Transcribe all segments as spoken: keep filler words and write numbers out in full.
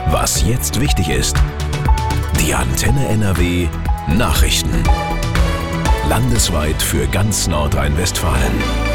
Was jetzt wichtig ist. Die Antenne N R W Nachrichten. Landesweit für ganz Nordrhein-Westfalen.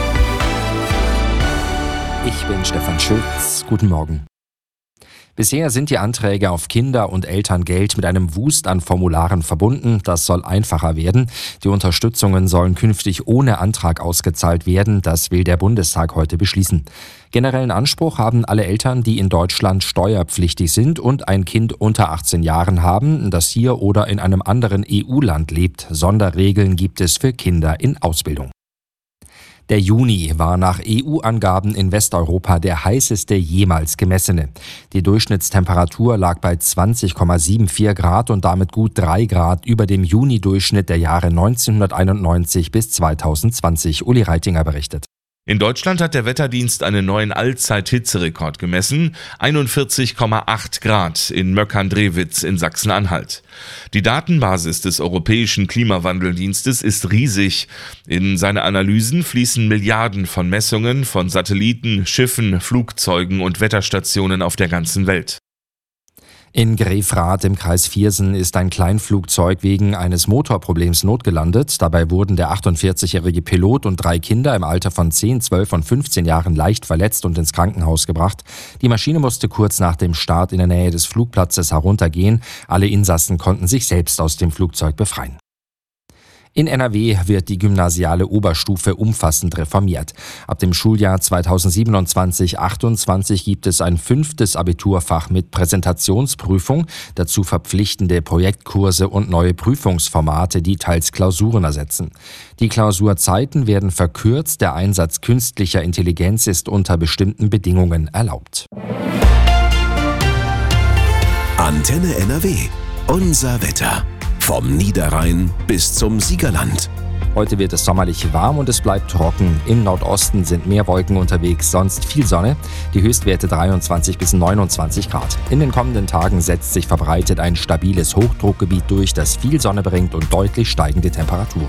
Ich bin Stefan Schulz. Guten Morgen. Bisher sind die Anträge auf Kinder- und Elterngeld mit einem Wust an Formularen verbunden. Das soll einfacher werden. Die Unterstützungen sollen künftig ohne Antrag ausgezahlt werden. Das will der Bundestag heute beschließen. Generellen Anspruch haben alle Eltern, die in Deutschland steuerpflichtig sind und ein Kind unter achtzehn Jahren haben, das hier oder in einem anderen E U-Land lebt. Sonderregeln gibt es für Kinder in Ausbildung. Der Juni war nach E U-Angaben in Westeuropa der heißeste jemals gemessene. Die Durchschnittstemperatur lag bei zwanzig Komma vierundsiebzig Grad und damit gut drei Grad über dem Juni-Durchschnitt der Jahre neunzehnhunderteinundneunzig bis zweitausendzwanzig. Uli Reitinger berichtet. In Deutschland hat der Wetterdienst einen neuen Allzeit-Hitzerekord gemessen, einundvierzig Komma acht Grad in Möckern-Drewitz in Sachsen-Anhalt. Die Datenbasis des Europäischen Klimawandeldienstes ist riesig. In seine Analysen fließen Milliarden von Messungen von Satelliten, Schiffen, Flugzeugen und Wetterstationen auf der ganzen Welt. In Grefrath im Kreis Viersen ist ein Kleinflugzeug wegen eines Motorproblems notgelandet. Dabei wurden der achtundvierzigjährige Pilot und drei Kinder im Alter von zehn, zwölf und fünfzehn Jahren leicht verletzt und ins Krankenhaus gebracht. Die Maschine musste kurz nach dem Start in der Nähe des Flugplatzes heruntergehen. Alle Insassen konnten sich selbst aus dem Flugzeug befreien. In N R W wird die gymnasiale Oberstufe umfassend reformiert. Ab dem Schuljahr zweitausendsiebenundzwanzig achtundzwanzig gibt es ein fünftes Abiturfach mit Präsentationsprüfung, dazu verpflichtende Projektkurse und neue Prüfungsformate, die teils Klausuren ersetzen. Die Klausurzeiten werden verkürzt, der Einsatz künstlicher Intelligenz ist unter bestimmten Bedingungen erlaubt. Antenne N R W. Unser Wetter. Vom Niederrhein bis zum Siegerland. Heute wird es sommerlich warm und es bleibt trocken. Im Nordosten sind mehr Wolken unterwegs, sonst viel Sonne. Die Höchstwerte dreiundzwanzig bis neunundzwanzig Grad. In den kommenden Tagen setzt sich verbreitet ein stabiles Hochdruckgebiet durch, das viel Sonne bringt und deutlich steigende Temperaturen.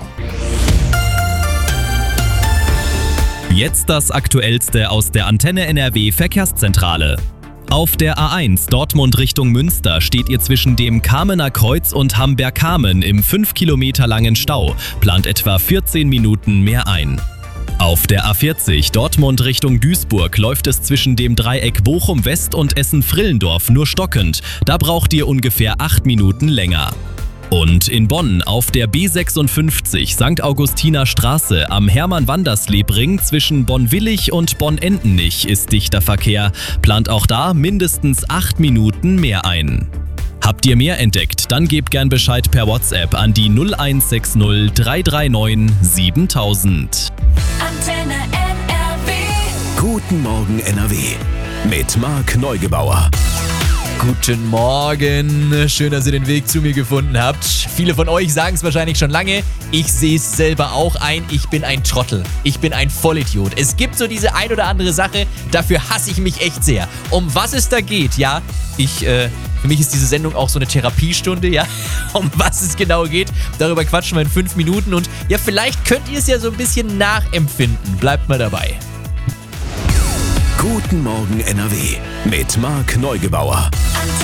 Jetzt das Aktuellste aus der Antenne N R W Verkehrszentrale. Auf der A eins Dortmund Richtung Münster steht ihr zwischen dem Kamener Kreuz und Hamberg-Kamen im fünf Kilometer langen Stau, plant etwa vierzehn Minuten mehr ein. Auf der A vierzig Dortmund Richtung Duisburg läuft es zwischen dem Dreieck Bochum West und Essen-Frillendorf nur stockend, da braucht ihr ungefähr acht Minuten länger. Und in Bonn auf der B sechsundfünfzig Sankt Augustiner Straße am Hermann-Wandersleb-Ring zwischen Bonn-Willig und Bonn-Endenich ist dichter Verkehr, plant auch da mindestens acht Minuten mehr ein. Habt ihr mehr entdeckt, dann gebt gern Bescheid per WhatsApp an die null eins sechs null drei drei neun siebentausend. Antenne N R W. Guten Morgen N R W. Mit Marc Neugebauer. Guten Morgen, schön, dass ihr den Weg zu mir gefunden habt. Viele von euch sagen es wahrscheinlich schon lange, ich sehe es selber auch ein, ich bin ein Trottel, ich bin ein Vollidiot. Es gibt so diese ein oder andere Sache, dafür hasse ich mich echt sehr. Um was es da geht, ja, ich, äh, für mich ist diese Sendung auch so eine Therapiestunde, ja, um was es genau geht, darüber quatschen wir in fünf Minuten und ja, vielleicht könnt ihr es ja so ein bisschen nachempfinden, bleibt mal dabei. Guten Morgen N R W mit Marc Neugebauer. Antenne